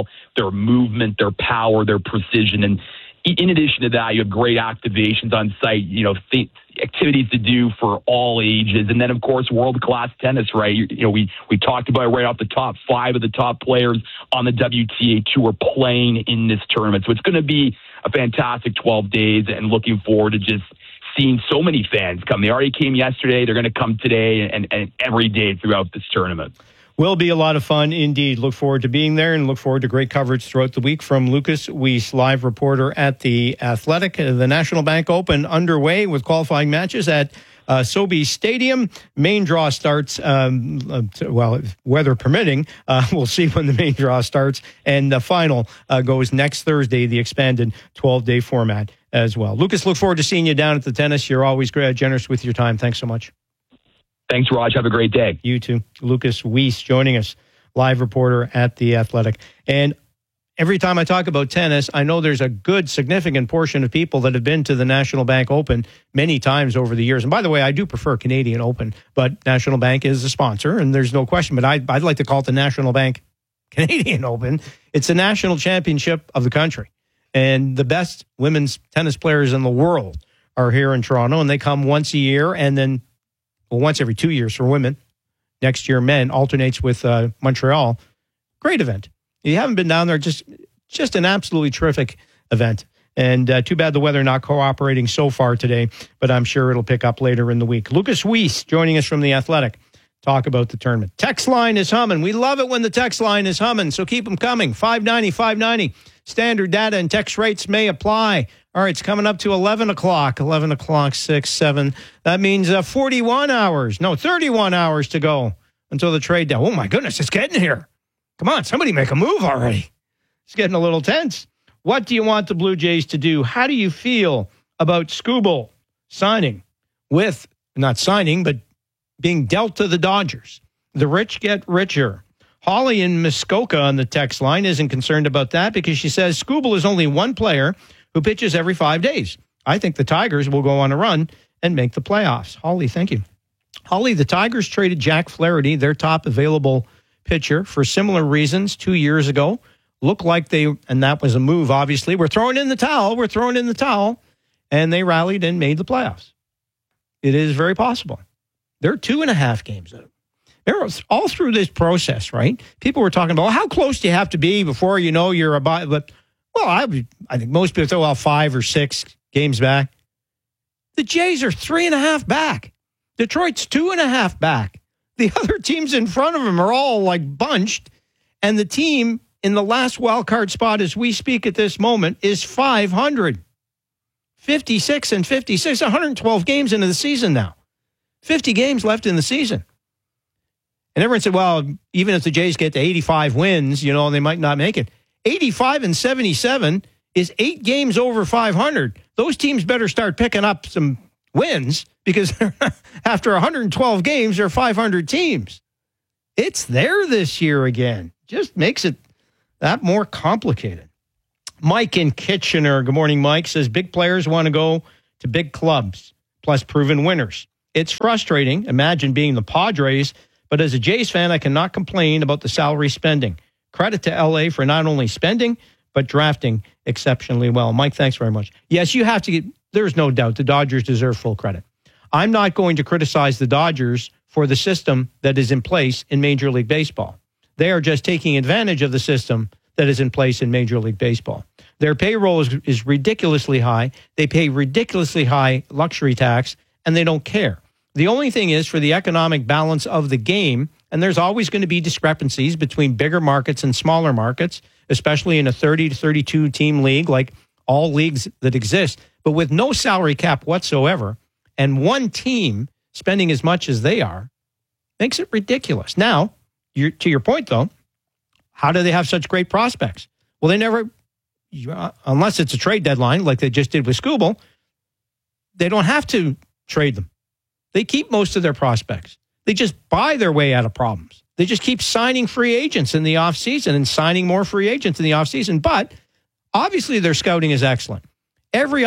their movement, their power, their precision. And in addition to that, you have great activations on site, activities to do for all ages. And then, of course, world-class tennis, right? We talked about it right off the top. 5 of the top players on the WTA Tour are playing in this tournament. So it's going to be a fantastic 12 days, and looking forward to just seeing so many fans come. They already came yesterday. They're going to come today and every day throughout this tournament. Will be a lot of fun indeed. Look forward to being there and look forward to great coverage throughout the week from Lucas Weiss, live reporter at The Athletic. The National Bank Open underway with qualifying matches at Sobeys Stadium. Main draw starts, weather permitting. We'll see when the main draw starts. And the final goes next Thursday, the expanded 12-day format as well. Lucas, look forward to seeing you down at the tennis. You're always generous with your time. Thanks so much. Thanks, Raj. Have a great day. You too. Lucas Weiss joining us, live reporter at The Athletic. And every time I talk about tennis, I know there's a good, significant portion of people that have been to the National Bank Open many times over the years. And by the way, I do prefer Canadian Open, but National Bank is a sponsor, and there's no question. But I'd like to call it the National Bank Canadian Open. It's a national championship of the country. And the best women's tennis players in the world are here in Toronto, and they come once a year, and then once every 2 years for women. Next year, men alternates with Montreal. Great event. You haven't been down there, just an absolutely terrific event. And too bad the weather not cooperating so far today, but I'm sure it'll pick up later in the week. Lucas Weiss joining us from The Athletic. Talk about the tournament. Text line is humming. We love it when the text line is humming, so keep them coming. 590. Standard data and text rates may apply. All right, it's coming up to 11 o'clock. 11 o'clock, 6, 7. That means 31 hours. No, 31 hours to go until the trade down. Oh, my goodness, it's getting here. Come on, somebody make a move already. It's getting a little tense. What do you want the Blue Jays to do? How do you feel about Skubal signing with, not signing, but being dealt to the Dodgers? The rich get richer. Holly in Muskoka on the text line isn't concerned about that because she says Skubal is only one player who pitches every 5 days. I think the Tigers will go on a run and make the playoffs. Holly, thank you. Holly, the Tigers traded Jack Flaherty, their top available pitcher, for similar reasons 2 years ago. Looked like and that was a move, obviously. We're throwing in the towel. And they rallied and made the playoffs. It is very possible. They're 2.5 games out. They're all through this process, right? People were talking about how close do you have to be before you know you're about. But I think most people throw out 5 or 6 games back. The Jays are 3.5 back. Detroit's 2.5 back. The other teams in front of them are all like bunched, and the team in the last wild card spot as we speak at this moment is 500. 56 and 56, 112 games into the season now. 50 games left in the season. And everyone said, well, even if the Jays get to 85 wins, they might not make it. 85 and 77 is 8 games over 500. Those teams better start picking up some wins because after 112 games, they're 500 teams. It's there this year again. Just makes it that more complicated. Mike in Kitchener, good morning, Mike, says big players want to go to big clubs, plus proven winners. It's frustrating. Imagine being the Padres. But as a Jays fan, I cannot complain about the salary spending. Credit to LA for not only spending, but drafting exceptionally well. Mike, thanks very much. Yes, you have to get, there's no doubt the Dodgers deserve full credit. I'm not going to criticize the Dodgers for the system that is in place in Major League Baseball. They are just taking advantage of the system that is in place in Major League Baseball. Their payroll is ridiculously high. They pay ridiculously high luxury tax, and they don't care. The only thing is for the economic balance of the game, and there's always going to be discrepancies between bigger markets and smaller markets, especially in a 30 to 32 team league like all leagues that exist, but with no salary cap whatsoever, and one team spending as much as they are, makes it ridiculous. Now, to your point, though, how do they have such great prospects? Well, they never, unless it's a trade deadline like they just did with Skubal, they don't have to trade them. They keep most of their prospects. They just buy their way out of problems. They just keep signing free agents in the offseason and signing more free agents in the offseason. But obviously their scouting is excellent. Every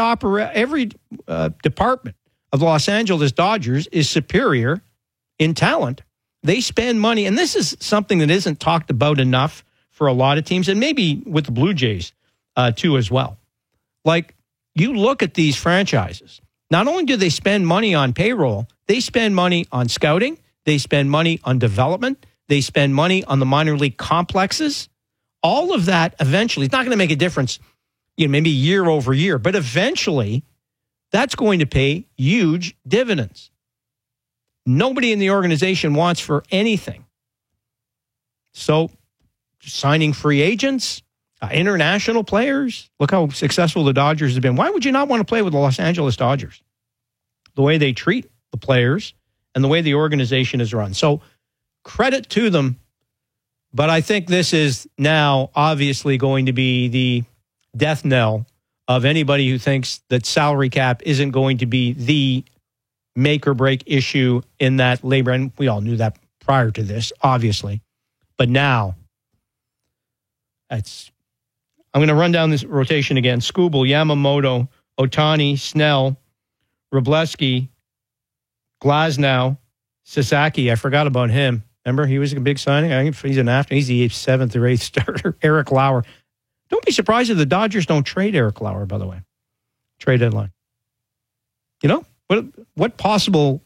department of Los Angeles Dodgers is superior in talent. They spend money, and this is something that isn't talked about enough for a lot of teams, and maybe with the Blue Jays too as well. Like, you look at these franchises, not only do they spend money on payroll, they spend money on scouting, they spend money on development, they spend money on the minor league complexes. All of that eventually, it's not going to make a difference, maybe year over year, but eventually that's going to pay huge dividends. Nobody in the organization wants for anything. So signing free agents, international players, look how successful the Dodgers have been. Why would you not want to play with the Los Angeles Dodgers? The way they treat the players and the way the organization is run. So credit to them. But I think this is now obviously going to be the death knell of anybody who thinks that salary cap isn't going to be the make or break issue in that labor. And we all knew that prior to this, obviously. But now, I'm going to run down this rotation again. Skubal, Yamamoto, Ohtani, Snell, Wroblewski, Glasnow, Sasaki. I forgot about him. Remember, he was a big signing. I think he's the 7th or 8th starter. Eric Lauer. Don't be surprised if the Dodgers don't trade Eric Lauer, by the way. Trade deadline. What possible,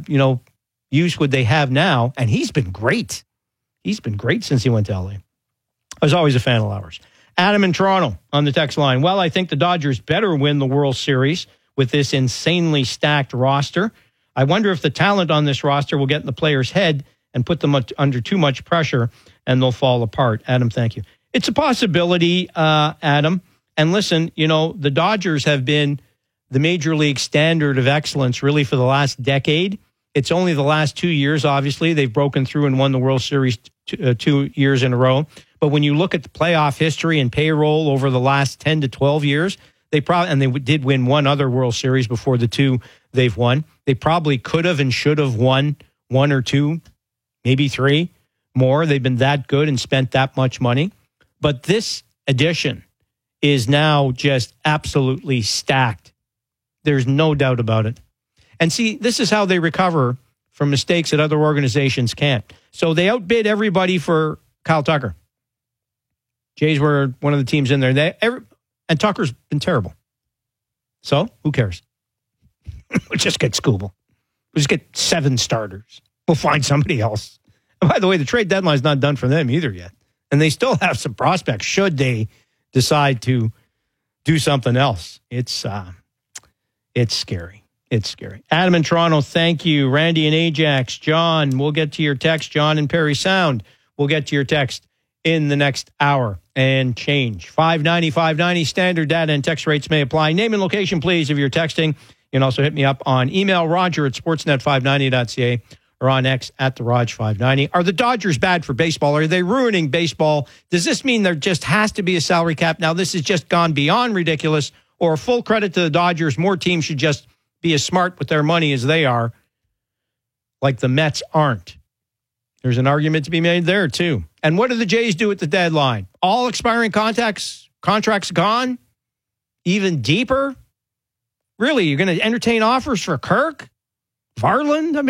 use would they have now? And he's been great. He's been great since he went to LA. I was always a fan of Lauer's. Adam in Toronto on the text line. Well, I think the Dodgers better win the World Series with this insanely stacked roster. I wonder if the talent on this roster will get in the player's head and put them under too much pressure and they'll fall apart. Adam, thank you. It's a possibility, Adam. And listen, the Dodgers have been the major league standard of excellence really for the last decade. It's only the last 2 years, obviously. They've broken through and won the World Series 2 years in a row. But when you look at the playoff history and payroll over the last 10 to 12 years, they did win one other World Series before the 2 they've won. They probably could have and should have won 1 or 2, maybe 3 more. They've been that good and spent that much money. But this addition is now just absolutely stacked. There's no doubt about it. And see, this is how they recover from mistakes that other organizations can't. So they outbid everybody for Kyle Tucker. Jays were one of the teams in there. And Tucker's been terrible. So who cares? We'll just get Skubal. We'll just get 7 starters. We'll find somebody else. And by the way, the trade deadline's not done for them either yet. And they still have some prospects should they decide to do something else. It's scary. It's scary. Adam in Toronto, thank you. Randy in Ajax. John, we'll get to your text. John in Perry Sound, we'll get to your text in the next hour and change. 590 standard data and text rates may apply. Name and location, please, if you're texting. You can also hit me up on email, roger@sportsnet590.ca, or on X @TheRaj590. Are the Dodgers bad for baseball? Are they ruining baseball? Does this mean there just has to be a salary cap? Now, this has just gone beyond ridiculous. Or full credit to the Dodgers, more teams should just be as smart with their money as they are, like the Mets aren't. There's an argument to be made there, too. And what do the Jays do at the deadline? All expiring contracts gone? Even deeper? Really, you're going to entertain offers for Kirk? Varland? I mean,